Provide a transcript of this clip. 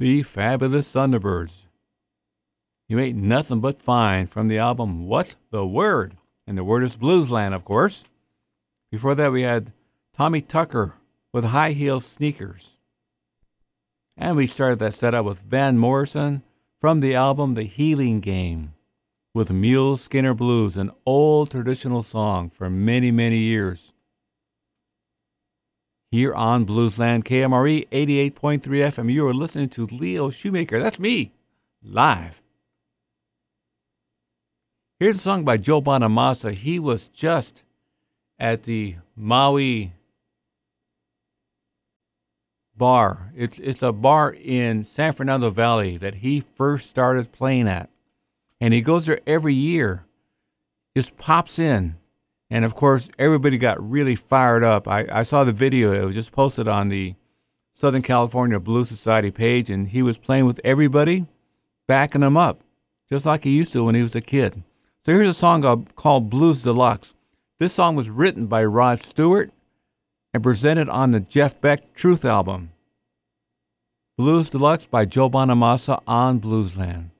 The Fabulous Thunderbirds. You ain't nothing but fine from the album What's the Word? And the word is Bluesland, of course. Before that, we had Tommy Tucker with High Heel Sneakers. And we started that set up with Van Morrison from the album The Healing Game with Mule Skinner Blues, an old traditional song for many, many years. Here on Bluesland, KMRE 88.3 FM, you are listening to Leo Shoemaker. That's me, live. Here's a song by Joe Bonamassa. He was just at the Maui bar. It's a bar in San Fernando Valley that he first started playing at. And he goes there every year, just pops in. And, of course, everybody got really fired up. I saw the video. It was just posted on the Southern California Blues Society page, and he was playing with everybody, backing them up, just like he used to when he was a kid. So here's a song called Blues Deluxe. This song was written by Rod Stewart and presented on the Jeff Beck Truth album. Blues Deluxe by Joe Bonamassa on Bluesland.